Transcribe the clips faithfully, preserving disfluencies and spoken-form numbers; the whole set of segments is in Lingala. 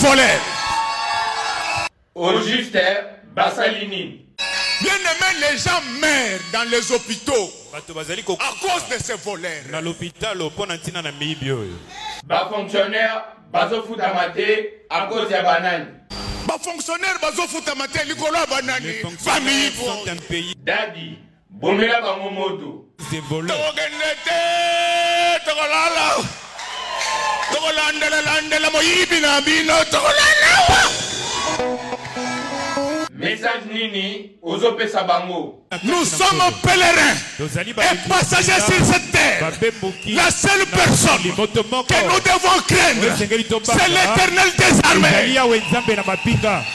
voleurs. Au juste, Bassalini. Bien aimé, les gens meurent dans les hôpitaux à cause de ces voleurs. Dans l'hôpital, Bas fonctionnaire, bazo foutamate à cause de banane. Bas fonctionnaire, bazo foutamate, Nicolas Banani. Famille sont un pays. Daddy, bomela bangomoto. Des voleurs. Togenete, Togolala. Togolandela, landela, moyibina, bino, Togolala. Message Nini, Ozope Sabango. Nous sommes pèlerins et passagers sur cette terre. La seule personne que nous devons craindre, c'est l'Éternel des armées.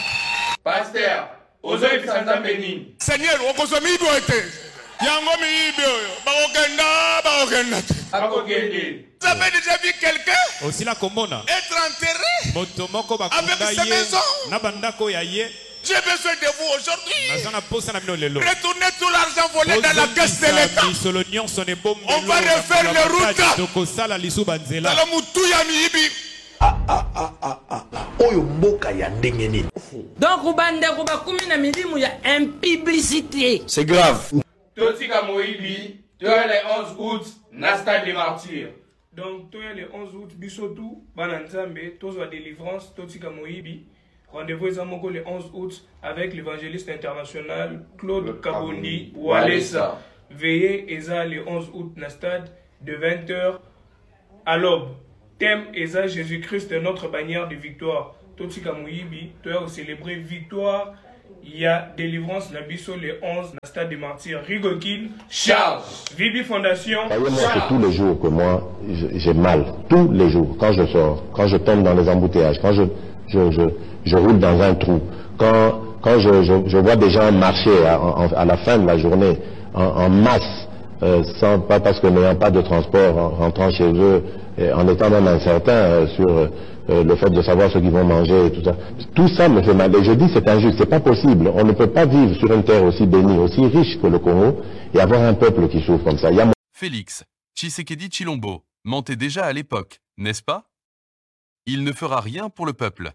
Pasteur, Ozope Sanzambeni. Seigneur, Okozomi Iboete. Yango mi Ibio. Bagokenda, Bagokenda. Bakokende. Vous avez déjà vu quelqu'un aussi la commune être enterré avec ses maisons? J'ai besoin de vous aujourd'hui. Retournez tout l'argent volé dans la caisse de l'État. On va refaire les routes. Dans la moutouya miibi. Ah ah ah ah ah. Oyo mboka ya ndenge nini. Donc ubande kuba kumi na milimu ya impiblicité. C'est grave. Totika Moibi, tu as les onze août, Nasta des martyrs. Donc tu as les onze août, Bisotou, Bananzambe, Tozo délivrance, Totika Moibi. Rendez-vous le onze août avec l'évangéliste international Claude Kabondi Walesa. Veillez Eza le onze août na stade de vingt heures à l'aube. Thème Eza Jésus-Christ notre bannière de victoire. Totika Moyibi, tu as célébré victoire. Il y a délivrance na biso le onze na stade des martyrs. Rigokin Charles. Vibi Fondation. Voyez-moi, c'est tous les jours que moi j'ai mal. Tous les jours. Quand je sors, quand je tombe dans les embouteillages, quand je je, je Je roule dans un trou. Quand, quand je, je, je vois des gens marcher à, à la fin de la journée en, en masse, euh, sans, pas parce que n'ayant pas de transport, en rentrant chez eux, et en étant même incertain euh, sur euh, le fait de savoir ce qu'ils vont manger et tout ça. Tout ça me fait mal. Et je dis c'est injuste, c'est pas possible. On ne peut pas vivre sur une terre aussi bénie, aussi riche que le Congo, et avoir un peuple qui souffre comme ça. Il y a... Félix Tshisekedi Tshilombo mentait déjà à l'époque, n'est-ce pas? Il ne fera rien pour le peuple.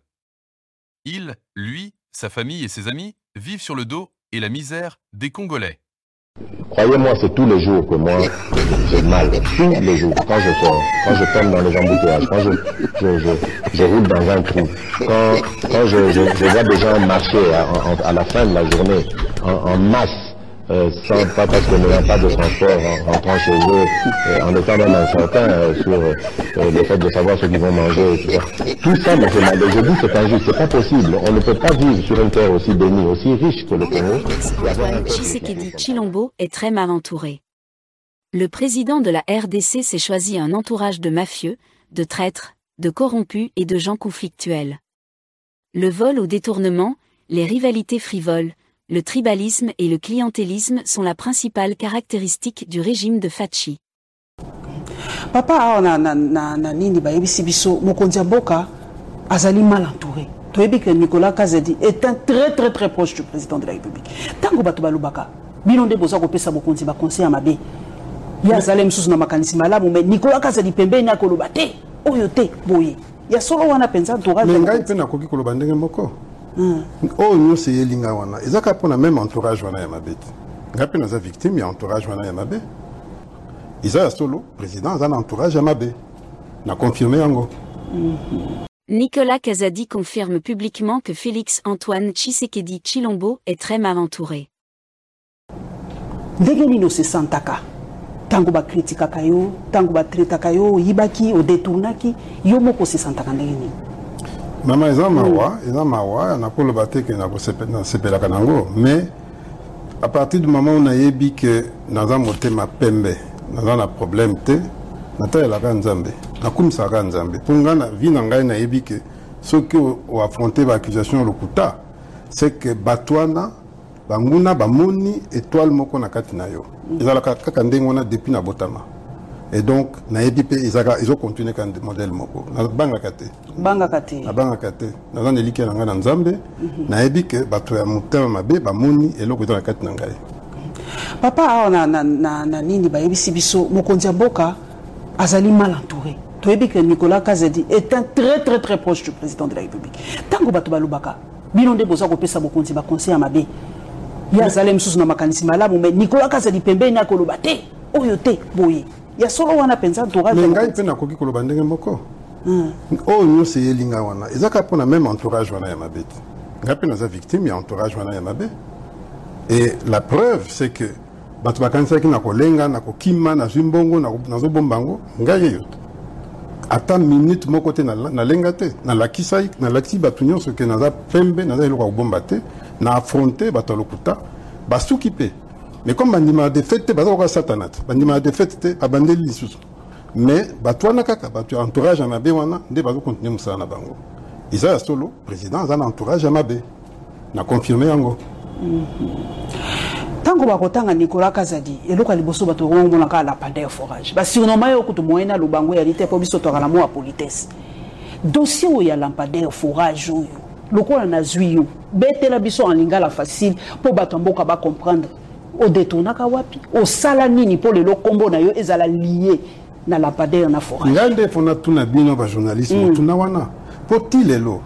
Il, lui, sa famille et ses amis vivent sur le dos et la misère des Congolais. Croyez-moi, c'est tous les jours que moi j'ai mal. Tous les jours. Quand je sors, quand je tombe dans les embouteillages, quand je, je, je, je roule dans un trou, quand, quand je, je, je vois des gens marcher à, à, à la fin de la journée en, en masse, Euh, sans, pas parce que n'ayant pas de transport en rentrant chez eux, euh, en étant même incertain euh, sur euh, le fait de savoir ce qu'ils vont manger, et tout ça. Tout ça me fait mal. Je dis c'est injuste, c'est pas possible. On ne peut pas vivre sur une terre aussi bénie, aussi riche que le Congo. Antoine Tshisekedi Tshilombo est très mal entouré. Le président de la R D C s'est choisi un entourage de mafieux, de traîtres, de corrompus et de gens conflictuels. Le vol au détournement, les rivalités frivoles, le tribalisme et le clientélisme sont la principale caractéristique du régime de Fachi. Papa na na na na nini ba yebisi biso mokonzi mboka azali mal entouré. Toyebi que Nicolas Kazadi est un très très très proche du président de la République. Tango bato balubaka bino nde boza ko pesa mokonzi ba conseil mabe. Ya zalem susu na makanisi malamu mais Nicolas Kazadi pembeni akoloba te oyo te boye. Ya solo wana penza entourage. Ngai pe na koki koloba ndenge moko. Oh nous c'est yelinga wana ezaka pona même entourage wana ya mabeti ngapi naza victime ya entourage wana ya mabe isa solo président za entourage ya mabe na confirmé yango. Nicolas Kazadi confirme publiquement que Félix Antoine Tshisekedi Tshilombo est très mal entouré. Ndenge nino se santaka tango ba kritika kayo tango ba traita kayo yibaki o détournaki yo moko se santaka ndenge nini. Maman eza mawa, eza mawa, na ko le baté que na ko sepela kanango, mais à partir du moment où on a yebi que dans un motema pembe, dans un problème té, na ta la kanzambe, na kumsa kanzambe. Pour ngana vi na ngai na yebi que ce que o affronter l'accusation lokuta, c'est que batwana banguna bamoni étoile moko na kati na yo. Eza la kaka ndengo na depuis na botama. Et donc, ils ont continué quand modèle moko. Na banga kate. Banga kate. Na banga kate. Na zan eliki na ngana nzambe. Na ebi ke bato ya mutema mabe ba moni eloko dans la kate na ngai. Papa na na na na nini ba yebisi biso mokonzi mboka azali mal entouré. toyebi que Nicolas Kazadi est un très très très proche du président de la République. Tango bato balubaka bino nde boza kopesa bokonzi ba conseil amabe. Ya zalem susu na makanisi malamu mais Nicolas Kazadi pembeni akoloba te oyo te boye. Ya solo wana penza entourage. Mais ngai pe na koki koloba ndenge moko. Oh nous c'est elinga wana. Ezaka pona même entourage wana ya mabe. Ngai pe na za victime ya entourage wana ya mabe. Et la preuve c'est que bato bakanisa ki na kolenga na kokima na zimbongo na nazo bombango ngai yo. Ata minute moko te na na lenga te na lakisa na lakisi bato nyonso ke naza pembe naza eloko kobomba te na affronter bato lokuta basuki pe. Mais comme bandima de fête baza ko satanat bandima de fête abandeli lisusu mais bato wana kaka bato entourage à mabe wana nde bazo continuer musala na bango isa solo président za na entourage à mabe na confirmer yango. Tango bakotanga Nicolas Kazadi eloko liboso bato ngomona ka la pandeur forage ba surnom yo kutu moyena lubango ya lite po biso to kala mo a politesse dossier o ya lampadaire forage oyo lokola na zwi yo betela biso en lingala facile po bato mboka ba comprendre o détournaka wapi o sala nini po le kombo na yo ezala lié na lampadaire na forage ngande fona tuna bino ba journalisme mm. tuna wana po tilelo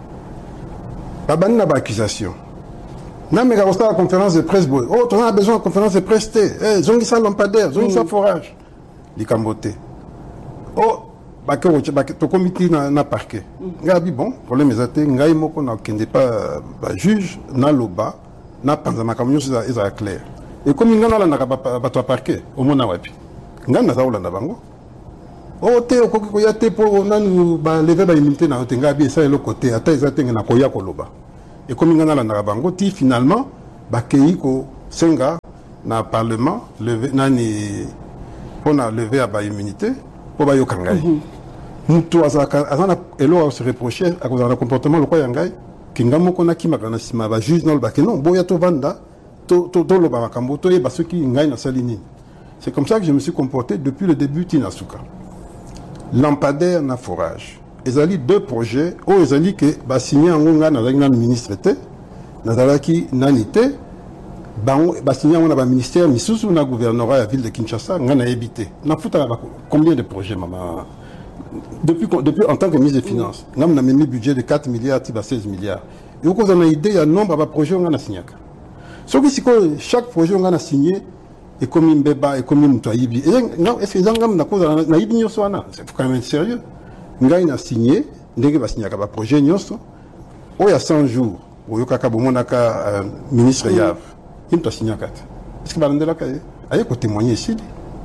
babani na ba accusation. Non, mais quand on a la conférence de presse, oh, on a besoin de conférence de presse, eh, zongi sa lampadaire, zongi sa forage. Les cambotés. Oh, bah, que tu comité na parquet. Ngabi bon, problème est até, ngai moko na kende pas juge, na loba, na panzama camion c'est ça clair. Et comme il ngana na ba to parquet, au mona wapi. Ngana za olanda bango. Oh, te ko ko ya te po na nu ba lever ba immunité na te ngabi ça le côté, ata ezate na koya koloba. Et comme il y a la bango, finalement, bakei ko senga na parlement levé nani pour na lever à ba immunité pour ba yo kangai. Mutu azaka azana elo se reprocher à cause du comportement le quoi yangai kingamo kona kimaka na sima ba juge non ba que non boya to vanda to to to lo ba makambo to yeba soki ngai na salini. C'est comme ça que je me suis comporté depuis le début Tinasuka. Lampadaire na forage. Ils ont deux projets où ils ont dit que bah signé en Onga dans le ministre était dans la qui nanité bah bah signé on a un ministère mais sous un gouvernorat à la ville de Kinshasa on a habité n'a fouta combien de projets maman depuis depuis en tant que ministre des finances on a même mis budget de quatre milliards à seize milliards et au cause on a idée il y a nombre de projets on a signé ce qui c'est que chaque projet on a signé et comme une béba et comme une toyibi et non est-ce que ils ont na cause na ibi nyoso wana c'est quand même sérieux. Ngai na signé ndenge ba signé ka ba projet nyonso o ya cent jours o yo kaka bomonaka ministre Yav il t'a signé kat est-ce que ba ndela ka aye ko témoigner ici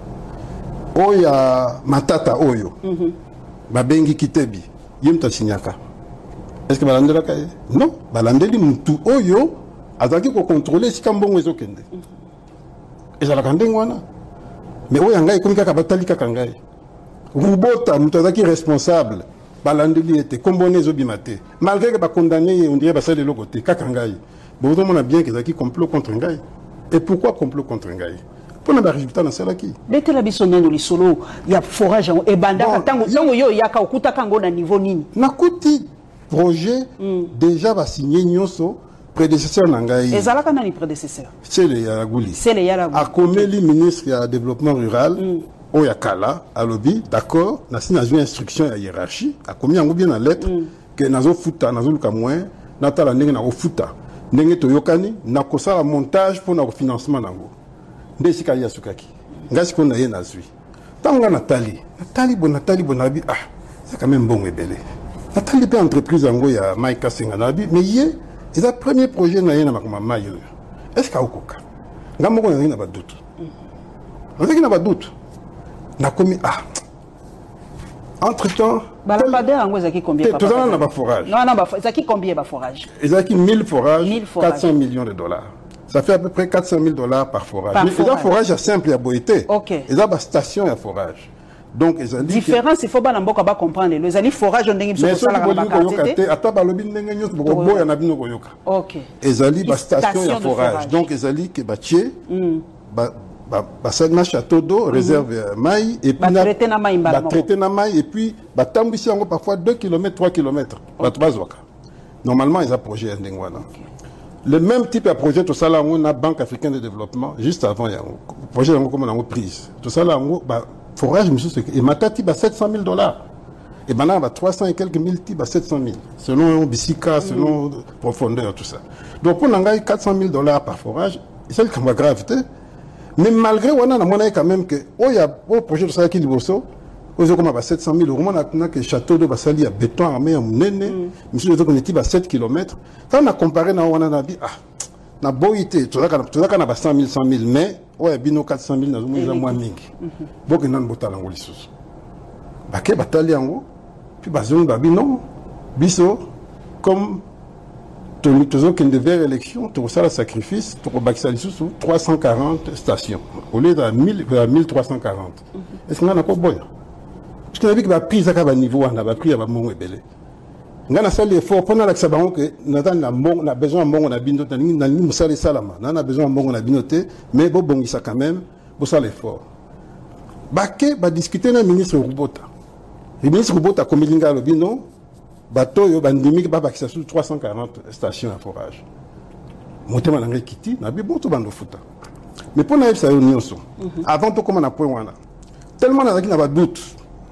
o ya matata oyo ba bengi kitebi yim t'a signé ka est-ce que ba ndela ka non ba landeli mutu oyo azaki ko contrôler si kambongo ezokende ezala kandengo wana mais o ya ngai komi kaka batali kaka ngai Rubota, nous sommes responsables. Balandeli était comboné zobimate. Malgré que ba condamné, on dirait basé de l'autre côté. Kakangai. Bon, on a bien qu'ils ont complot contre Ngai. Et pourquoi complot contre Ngai? Pour ne pas résultat dans celle qui. Dès que la bisonne de l'isolo, il y a forage et banda. Tango tango yo yaka okuta kango na niveau nini. Nakuti projet déjà va signer nyoso prédécesseur Nangai. Et zalaka nani prédécesseur? C'est le Yaragouli. C'est le Yaragouli. A Komeli ministre du développement rural. O yakala alobi d'accord na sina une instruction ya hiérarchie a commis en bien en lettre que nazo futa nazo luka moins natala ndenge na futa ndenge to yokani na kosala montage pour na financement nango nde sika ya sukaki ngasi ko na ye nazwi tanga natali natali bon natali bon abi ah c'est quand même bon ebele natali pe entreprise yango ya Mike Senga nabi mais ye c'est le premier projet na ye na makoma mayo est-ce ka okoka ngamoko na na ba doute on sait qu'il n'a pas de doute. Na commis ah entre temps balambadeur en zaki combien tout ça n'a pas forage non non zaki combien ba forage zaki mille forages quatre cents millions de dollars ça fait à peu près quatre cent mille dollars par forage par mais forage. Mais forage simple à boité OK et ça station à forage donc ils ont dit différence il faut pas n'importe quoi comprendre les ali forage on ndenge biso sala ba quantité ata balobi ndenge nyos bo boya na bino koyoka OK ils ali ba station à forage donc ils ali que ba tier ba ba ça château d'eau réserve maï et puis ba traiter na maï ba traiter na maï et puis ba tambisi yango parfois deux kilomètres trois kilomètres ba bazwaka normalement ils a projet ndengwana le même type de projet tout ça là on a Banque africaine de développement juste avant yango projet yango comme on a prise tout ça là on ba forage monsieur et matati ba sept cent mille dollars et maintenant ba trois cents et quelques mille ti ba sept cent mille selon bisika selon mm. profondeur tout ça donc pour nangai quatre cent mille dollars par forage c'est le cas gravité mais malgré on a monnaie quand même que oh il y a au projet de ça qui liboso aux comme ba sept cent mille euros on a que château de Basali à béton armé en nene monsieur les autres on sept kilomètres quand on a comparé na on a dit ah na boité tout ça tout ça na ba cent mille cent mille mais ouais bino quatre cent mille na zo moins mingi boke nan botala ngoli susu bake batali yango puis bazon ba bino biso comme tout toujours qu'une vers élection tout ça le sacrifice pour bakisa susu trois cent quarante stations au lieu de mille mille trois cent quarante est-ce qu'on a quoi boya parce que la vie qui va prise à ba niveau on a ba pris à ba mongo ebele ngana sali effort pendant la sabango que natan na mbongo na besoin mbongo na bino tani na ni musali salama na na besoin mbongo na binoté mais bo bongisa quand même bo sala effort baké ba discuter na ministre Rubota le ministre Rubota komilinga lo bino bato yo bandimi ba bakisa sur trois cent quarante stations à forage motema na ngai kiti na bi bon to bando futa mais pour na ça yo nyonso avant to comment na point wana tellement na na ba doute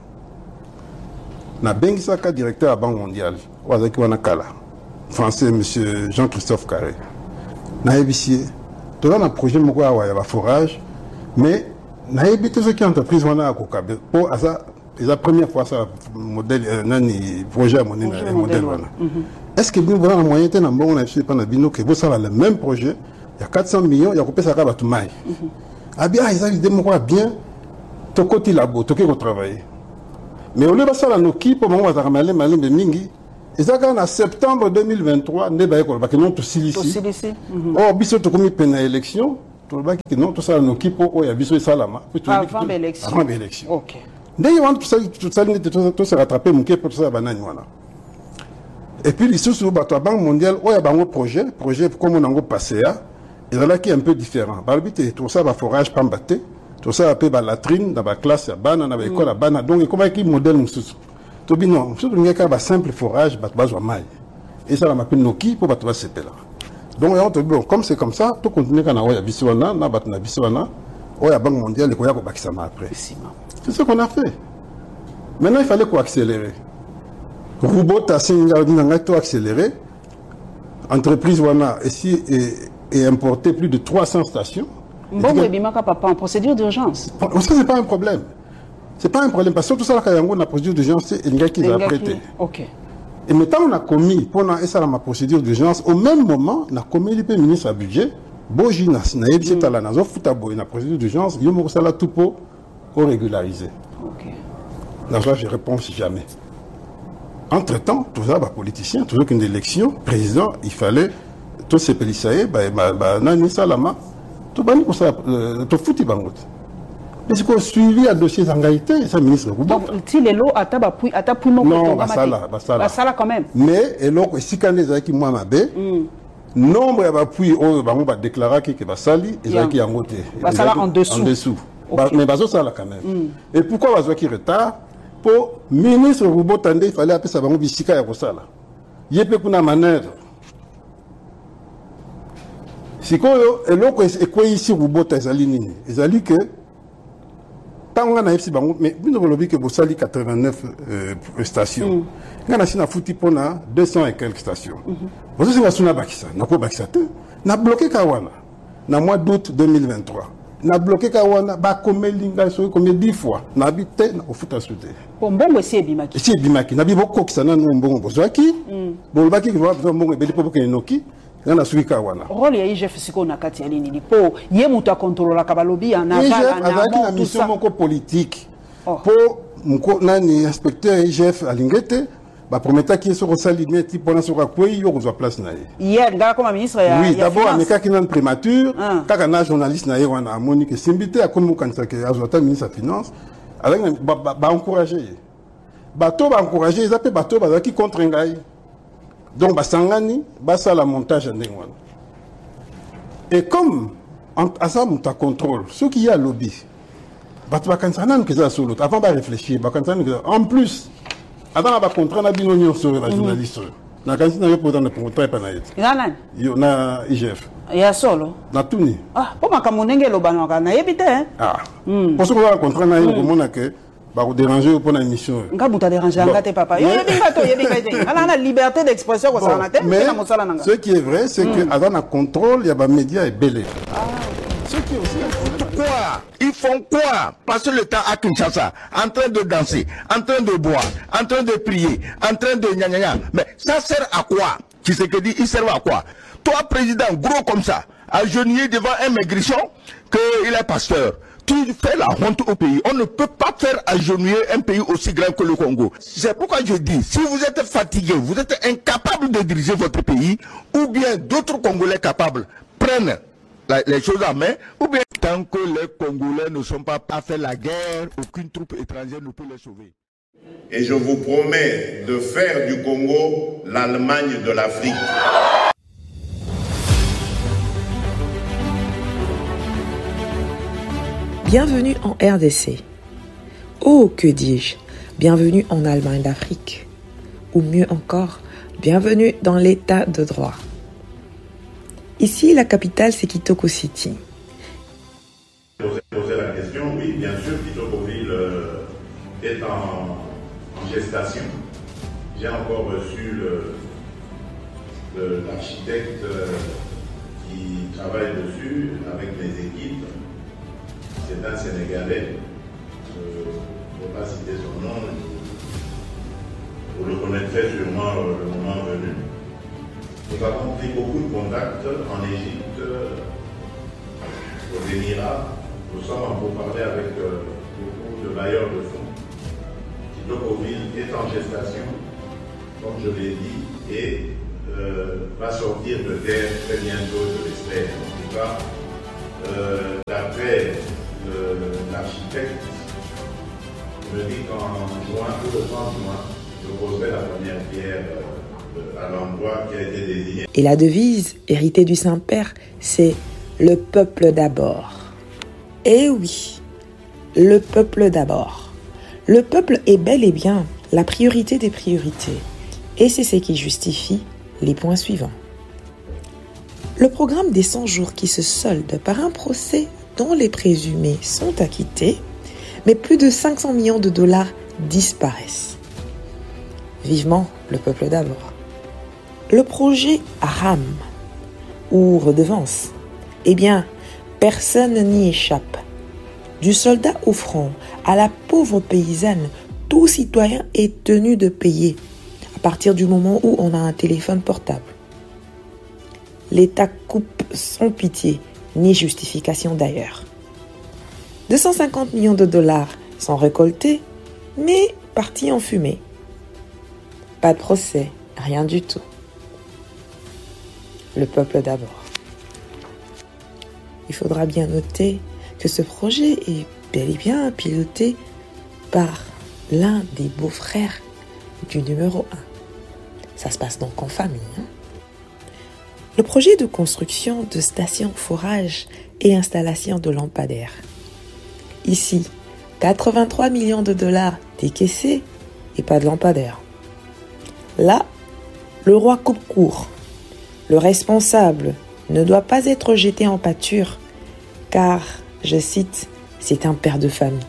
na bengisaka directeur à Banque mondiale wazaki wana kala français monsieur Jean-Christophe Carré na ébicier tout un projet moko ya ya forage mais na ébité ce qui entreprise wana akokabe pour ça c'est la première fois ça modèle nani projet mon modèle wana est-ce que nous voilà moyen te na mbongo na biso pana bino que vous ça le même projet il y a quatre cents millions il y a kopesa ka batu mai abia ils avaient des moko bien to côté labo to ko travailler mais au lieu de ça, nous qui pour moi, on va aller mingi. Et ça, en septembre deux mille vingt-trois, nous avons dit que nous tous ici. Oh, biso to komi pena élection, tout le que non tout ça nous qui pour y a biso salama. Avant l'élection. Avant l'élection. OK. Dès qu'on tout ça tout ça tout se rattraper mon pour ça banane voilà. Et puis les sous bateau la Banque mondiale, oh y a un projet, projet comme on a passé à, et là qui est un peu différent. Balbité tout ça va forage pas batté. Tout ça appelle la latrine dans la classe, la banane, dans l'école, la banane. Donc, comment est-ce qu'il modèle nous sous? Tout bien non, surtout il y a un simple forage, bah tu vas maille. Et ça, on m'appelle Noki pour bah tu vas se là. Donc, on te bon, comme c'est comme ça, tout continue quand on a bisouana, na bat na bisouana, on a Banque mondiale, on a quoi qui ça m'a après. C'est ce qu'on a fait. Maintenant, il fallait quoi accélérer. Robot a signé un tout accéléré. Entreprise wana ici et importé plus de trois cents stations. Bon, oui, mais papa, en procédure d'urgence. Ça, c'est pas un problème. C'est pas un problème. Parce que tout ça, quand il y a une procédure d'urgence, c'est un gars qui l'a prêté. Ok. Et maintenant, on a commis, pendant ça, ma procédure d'urgence, au même moment, on a commis le ministre à budget, Boji, na ebisi tala na zo futabo, na procédure d'urgence, il y a ça tout pour régulariser. Ok. Là, je réponds si jamais. Entre-temps, tout ça, bah, politicien, toujours qu'une élection, président, il fallait, tous ces pélissaïs, bah, bah, nani salama, tout bani pour ça, tout fouti bangot. Mais c'est qu'on suivi à dossier d'engagité, ça ministre. Donc, si les lots à tabac, à tabac, non, bah ça là, bah ça là. Bah ça là quand même. Mais, et là, si quand les qui moi m'abé, nombre à appui, on va déclarer qu'il va sali, et ça qui est en côté. Bah ça là en dessous. En dessous. Mais bah ça là quand même. Et pourquoi va qui retard? Pour ministre Roubo Tandé, il fallait appeler ça va bisika ya kosala. Yépe kuna manœuvre. Si quoi, et l'autre est quoi ici Roubo Tazali nini? Ezali que tant on a ici bango, mais nous avons que vous sali quatre-vingt-neuf stations. On a ici na fouti pona deux cents et quelques stations. Vous savez que na bakisa, na ko bakisa te, na bloqué Kawana, na mois d'août deux mille vingt-trois. Na bloqué Kawana, ba comme linga so comme dix fois, na habité na ofuta souté. Bon bon c'est bimaki. C'est bimaki, na biboko kisana no mbongo bozaki. Bon baki ki va mbongo beli popo ke noki. Ngana suki Kawana. Rôle ya I G F siko na kati ya nini po ye muta contrôler ka balobi en aval en amont tout ça. Mission politique. Pour mko nani inspecteur I G F alingete. Ba prometa qui est sur salimé type pendant sur quoi il y a place na hier ngala comme ministre ya oui d'abord ameka qui nan prémature kaka na journaliste na wana Monique Simbité a comme kanisa que azota ministre des finances avec ba encourager bato ba encourager ils appellent bato ba qui contre ngai donc ba sangani ba ça la montage ndenge wana et comme à ça monta contrôle ce qui y a lobby bato ba kanisa nan que ça solo avant ba réfléchir ba kanisa en plus. Avant la contrat na bino nyonso la journaliste Na kanisi na yopo na pongoto pa na yeti. Nana. Yo na I G F. Ya solo. Na tuni. Ah, po makamunenge lo banaka na yebite hein. Ah. Pour ce qu'on va contrat na yo komona que ba ko déranger pour na émission. Nga buta déranger ngate papa. Yo yebinga to yebinga te. Ala na liberté d'expression ko sana te. Mais ce qui est vrai c'est que avant un contrôle, il y a ba médias et belé. Ah. Ce qui est aussi quoi? Ils font quoi? Passer le temps à Kinshasa, en train de danser, en train de boire, en train de prier, en train de gna gna gna. Mais ça sert à quoi? Tu sais que dit, il sert à quoi? Toi, président, gros comme ça, agenouillé devant un maigrichon, qu'il est pasteur. Tu fais la honte au pays. On ne peut pas faire agenouiller un pays aussi grand que le Congo. C'est pourquoi je dis, si vous êtes fatigué, vous êtes incapable de diriger votre pays, ou bien d'autres Congolais capables prennent La, les choses en main, ou bien tant que les Congolais ne sont pas à faire la guerre, aucune troupe étrangère ne peut les sauver. Et je vous promets de faire du Congo l'Allemagne de l'Afrique. Bienvenue en R D C. Oh, que dis-je, bienvenue en Allemagne d'Afrique. Ou mieux encore, bienvenue dans l'état de droit. Ici, la capitale, c'est Kitoko City. Poser la question, oui, bien sûr, Kitokoville euh, est en, en gestation. J'ai encore reçu l'architecte euh, qui travaille dessus avec mes équipes. C'est un Sénégalais. Euh, je ne vais pas citer son nom. Vous le connaîtrez sûrement euh, le moment venu. Nous avons pris beaucoup de contacts en Égypte, aux Émirats. Nous sommes en pourparlers avec euh, beaucoup de bailleurs de fonds. Kitokoville est en gestation, comme je l'ai dit, et euh, va sortir de terre très bientôt, je l'espère. En tout cas, euh, d'après l'architecte, il me dit qu'en juin, tout le trente juin, je poserai la première pierre. Euh, à l'endroit qui a été désigné. Et la devise héritée du Saint-Père, c'est le peuple d'abord. Eh oui, le peuple d'abord. Le peuple est bel et bien la priorité des priorités. Et c'est ce qui justifie les points suivants. Le programme des cent jours qui se solde par un procès dont les présumés sont acquittés, mais plus de cinq cents millions de dollars disparaissent. Vivement le peuple d'abord. Le projet R A M, ou redevance, eh bien, personne n'y échappe. Du soldat au front à la pauvre paysanne, tout citoyen est tenu de payer à partir du moment où on a un téléphone portable. L'État coupe sans pitié, ni justification d'ailleurs. deux cent cinquante millions de dollars sont récoltés, mais partis en fumée. Pas de procès, rien du tout. Le peuple d'abord. Il faudra bien noter que ce projet est bel et bien piloté par l'un des beaux-frères du numéro un. Ça se passe donc en famille. Hein? Le projet de construction de stations forage et installation de lampadaires. Ici, quatre-vingt-trois millions de dollars décaissés et pas de lampadaires. Là, le roi coupe court. Le responsable ne doit pas être jeté en pâture, car, je cite, c'est un père de famille.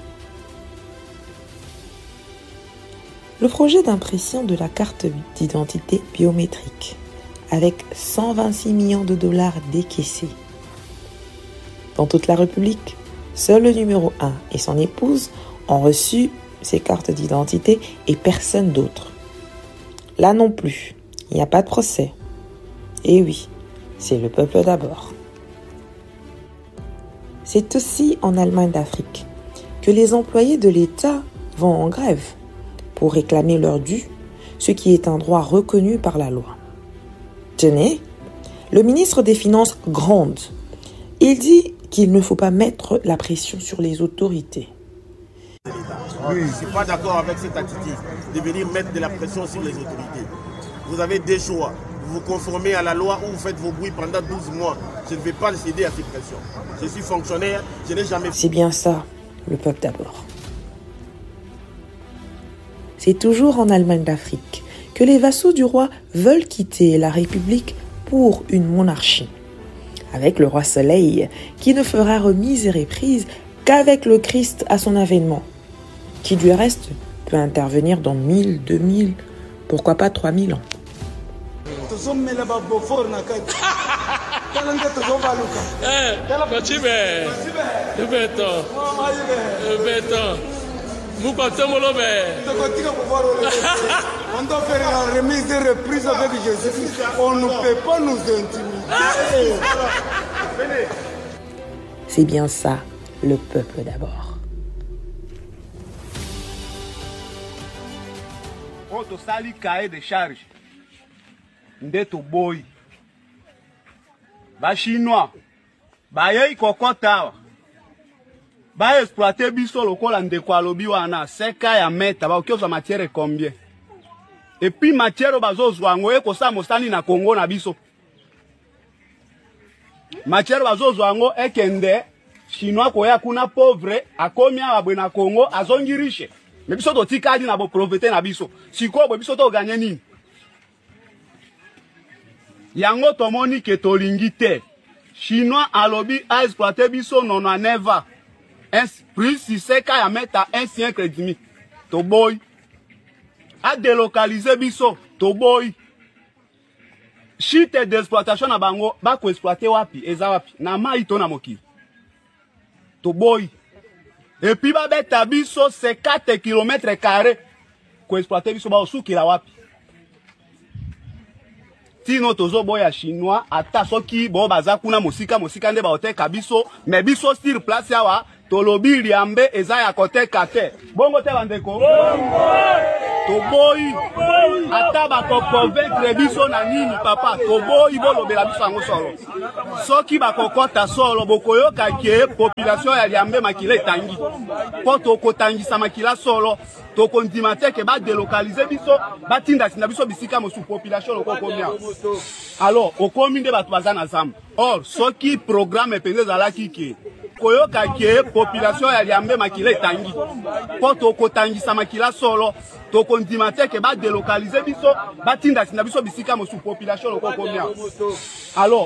Le projet d'impression de la carte d'identité biométrique, avec cent vingt-six millions de dollars décaissés. Dans toute la République, seul le numéro un et son épouse ont reçu ces cartes d'identité et personne d'autre. Là non plus, il n'y a pas de procès. Et oui, c'est le peuple d'abord. C'est aussi en Allemagne d'Afrique que les employés de l'État vont en grève pour réclamer leur dû, ce qui est un droit reconnu par la loi. Tenez, le ministre des Finances gronde. Il dit qu'il ne faut pas mettre la pression sur les autorités. Oui, je ne suis pas d'accord avec cette attitude de venir mettre de la pression sur les autorités. Vous avez des choix. Vous vous conformez à la loi ou vous faites vos bruits pendant douze mois. Je ne vais pas céder à ces pressions. Je suis fonctionnaire, je n'ai jamais... C'est bien ça, le peuple d'abord. C'est toujours en Allemagne d'Afrique que les vassaux du roi veulent quitter la République pour une monarchie. Avec le roi Soleil, qui ne fera remise et reprise qu'avec le Christ à son avènement, qui du reste peut intervenir dans mille, deux mille, pourquoi pas trois mille ans. On doit faire la remise et reprise avec Jésus. On ne peut pas nous intimider. C'est bien ça, le peuple d'abord. On te sali cahier de charge. Ndeto boy. Ba chinois. Ba yei kokota. Ba exploiter biso lokola ndeko alobi wana seka ya meta ba okioza matière combien. Et puis matière bazo zwango eko sa mosani na Congo na biso. Matière bazo zwango ekende chinois koya kuna pauvre akomi abwe na Congo azongi riche. Mais biso to tikadi na bo profiter na biso. Siko bo biso to gagner nini? Yango tomoni ke tolingi te. Chinois alobi a exploiter biso nono neva. Un plus si c'est qu'à mettre un siècle et demi. To boy. A délocaliser biso. To boy. Chite d'exploitation na bango. Ba ko exploiter wapi. Eza wapi. Na ma ito na moki. To boy. Et puis ba beta biso c'est quatre kilomètres carrés. Ko exploiter biso ba osuki la wapi. Tino tozo boya chinois. Ata soki bo baza kuna mosika mosika nde ba oteka biso. Mais biso sur place yawa. Tolobi liambe eza ya kote kate. Bongo te bandeko. Toboyi. Ata ba ko convaincre biso na nini papa. Toboyi bo lobela biso ango solo. Soki ba kokota solo bokoyo kake population ya liambe makile tangi. Po to kotangisa makila solo. To kondima te ke ba délocaliser biso ba tinda sina biso bisika mo sous population loko komia. Alors okomi nde batu bazana zamba. Or soki programme pende zala kiki. Koyoka ke population ya liambe makila tangi. Po to kotangisa makila solo. To kondima te ke ba délocaliser biso ba tinda sina biso bisika mo sous population loko komia. Alors